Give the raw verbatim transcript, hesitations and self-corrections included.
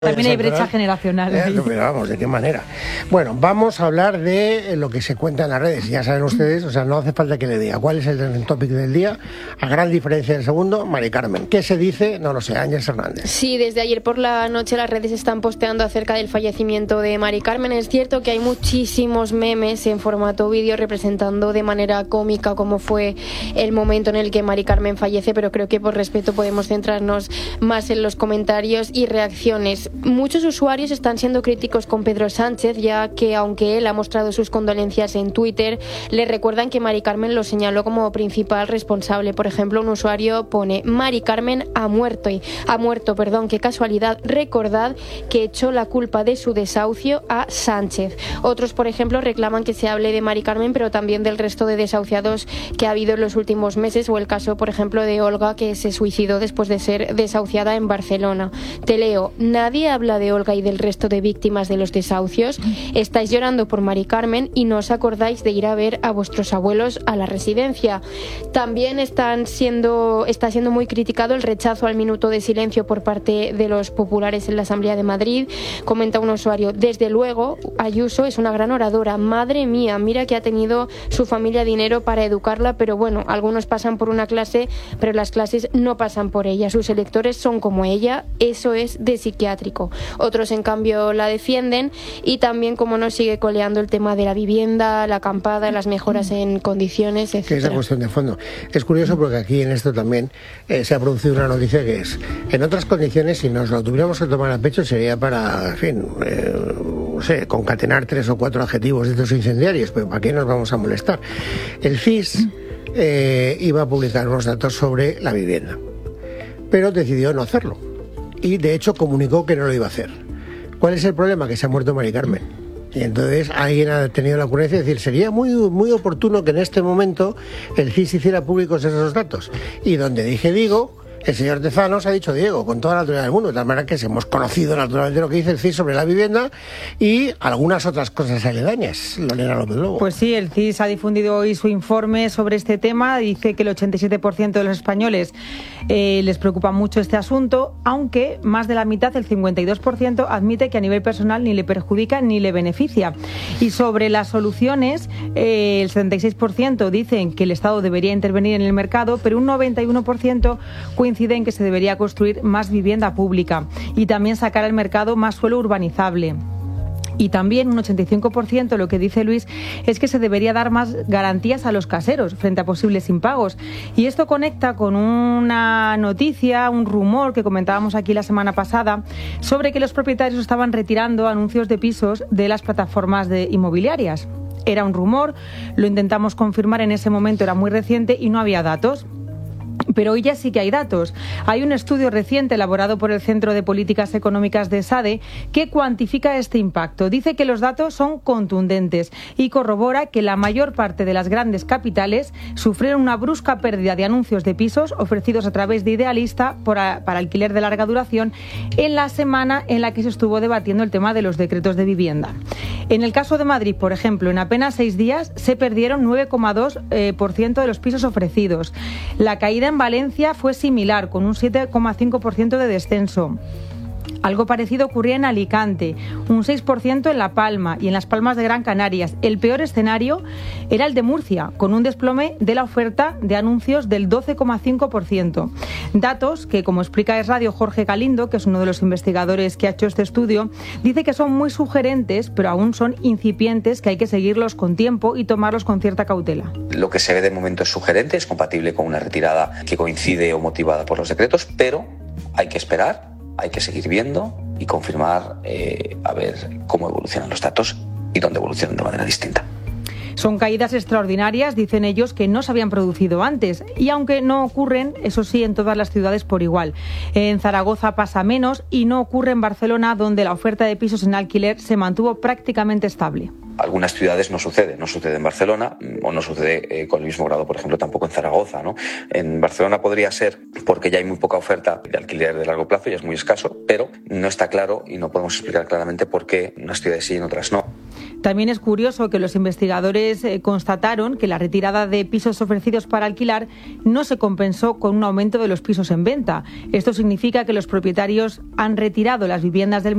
También hay brecha generacional. Eh, pero vamos, ¿de qué manera? Bueno, vamos a hablar de lo que se cuenta en las redes. Ya saben ustedes, o sea, no hace falta que le diga cuál es el trending topic del día. A gran diferencia del segundo, Mari Carmen. ¿Qué se dice? No lo sé, Ángeles Hernández. Sí, desde ayer por la noche las redes están posteando acerca del fallecimiento de Mari Carmen. Es cierto que hay muchísimos memes en formato vídeo representando de manera cómica cómo fue el momento en el que Mari Carmen fallece, pero creo que por respeto podemos centrarnos más en los comentarios y reacciones. Muchos usuarios están siendo críticos con Pedro Sánchez, ya que aunque él ha mostrado sus condolencias en Twitter, le recuerdan que Mari Carmen lo señaló como principal responsable. Por ejemplo, un usuario pone: Mari Carmen ha muerto y ha muerto, perdón, qué casualidad. Recordad que echó la culpa de su desahucio a Sánchez. Otros, por ejemplo, reclaman que se hable de Mari Carmen, pero también del resto de desahuciados que ha habido en los últimos meses, o el caso, por ejemplo, de Olga, que se suicidó después de ser desahuciada en Barcelona. Te leo: nadie habla de Olga y del resto de víctimas de los desahucios. Estáis llorando por Mari Carmen y no os acordáis de ir a ver a vuestros abuelos a la residencia. También están siendo, está siendo muy criticado el rechazo al minuto de silencio por parte de los populares en la Asamblea de Madrid. Comenta un usuario: desde luego, Ayuso es una gran oradora. Madre mía, mira que ha tenido su familia dinero para educarla, pero bueno, algunos pasan por una clase, pero las clases no pasan por ella. Sus electores son como ella. Eso es de psiquiátrico. Otros, en cambio, la defienden, y también, como no, sigue coleando el tema de la vivienda, la acampada, las mejoras en condiciones, etcétera. Que es la cuestión de fondo. Es curioso porque aquí en esto también eh, se ha producido una noticia que es: en otras condiciones, si nos lo tuviéramos que tomar a pecho, sería para, en fin, eh, no sé, concatenar tres o cuatro adjetivos de estos incendiarios, pero ¿para qué nos vamos a molestar? El C I S eh, iba a publicar unos datos sobre la vivienda, pero decidió no hacerlo. Y de hecho comunicó que no lo iba a hacer. ¿Cuál es el problema? Que se ha muerto Mari Carmen. Y entonces alguien ha tenido la ocurrencia de decir: sería muy, muy oportuno que en este momento el C I S hiciera públicos esos datos. Y donde dije digo, el señor Tezanos ha dicho Diego, con toda la naturalidad del mundo, de tal manera que hemos conocido naturalmente lo que dice el C I S sobre la vivienda y algunas otras cosas aledañas. Lorena López Lobo. Pues sí, el C I S ha difundido hoy su informe sobre este tema. Dice que el ochenta y siete por ciento de los españoles eh, les preocupa mucho este asunto, aunque más de la mitad, el cincuenta y dos por ciento, admite que a nivel personal ni le perjudica ni le beneficia. Y sobre las soluciones, eh, el setenta y seis por ciento dicen que el Estado debería intervenir en el mercado, pero un noventa y uno por ciento coincide en que se debería construir más vivienda pública y también sacar al mercado más suelo urbanizable. Y también un ochenta y cinco por ciento lo que dice Luis es que se debería dar más garantías a los caseros frente a posibles impagos. Y esto conecta con una noticia, un rumor que comentábamos aquí la semana pasada sobre que los propietarios estaban retirando anuncios de pisos de las plataformas de inmobiliarias. Era un rumor, lo intentamos confirmar en ese momento, era muy reciente y no había datos. Pero hoy ya sí que hay datos. Hay un estudio reciente elaborado por el Centro de Políticas Económicas de SADE que cuantifica este impacto. Dice que los datos son contundentes y corrobora que la mayor parte de las grandes capitales sufrieron una brusca pérdida de anuncios de pisos ofrecidos a través de Idealista por a, para alquiler de larga duración en la semana en la que se estuvo debatiendo el tema de los decretos de vivienda. En el caso de Madrid, por ejemplo, en apenas seis días se perdieron nueve coma dos por ciento de los pisos ofrecidos. La caída en Valencia fue similar, con un siete coma cinco por ciento de descenso. Algo parecido ocurría en Alicante, un seis por ciento en La Palma y en Las Palmas de Gran Canarias. El peor escenario era el de Murcia, con un desplome de la oferta de anuncios del doce coma cinco por ciento. Datos que, como explica Es Radio Jorge Galindo, que es uno de los investigadores que ha hecho este estudio, dice que son muy sugerentes, pero aún son incipientes, que hay que seguirlos con tiempo y tomarlos con cierta cautela. Lo que se ve de momento es sugerente, es compatible con una retirada que coincide o motivada por los decretos, pero hay que esperar. Hay que seguir viendo y confirmar eh, a ver cómo evolucionan los datos y dónde evolucionan de manera distinta. Son caídas extraordinarias, dicen ellos, que no se habían producido antes. Y aunque no ocurren, eso sí, en todas las ciudades por igual. En Zaragoza pasa menos y no ocurre en Barcelona, donde la oferta de pisos en alquiler se mantuvo prácticamente estable. Algunas ciudades no sucede, no sucede en Barcelona o no sucede eh, con el mismo grado, por ejemplo, tampoco en Zaragoza, ¿no? En Barcelona podría ser porque ya hay muy poca oferta de alquiler de largo plazo, ya es muy escaso, pero no está claro y no podemos explicar claramente por qué unas ciudades sí y en otras no. También es curioso que los investigadores eh, constataron que la retirada de pisos ofrecidos para alquilar no se compensó con un aumento de los pisos en venta. Esto significa que los propietarios han retirado las viviendas del